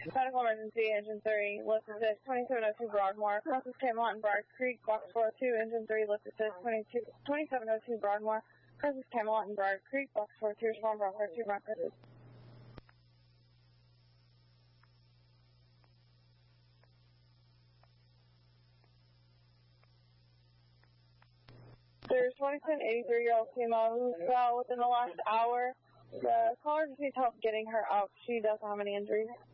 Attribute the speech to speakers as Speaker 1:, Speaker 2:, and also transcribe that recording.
Speaker 1: Medical emergency, engine 3, lift assist 2702 Broadmoor, crosses Camelot and Briar Creek, box 402, engine 3, lift assist 2702 Broadmoor, crosses Camelot and Briar Creek, box 402, respond Bravo 2, Rock Crosses. There's 2783-year-old female who fell within the last hour. The caller just needs help getting her out. She doesn't have any injuries.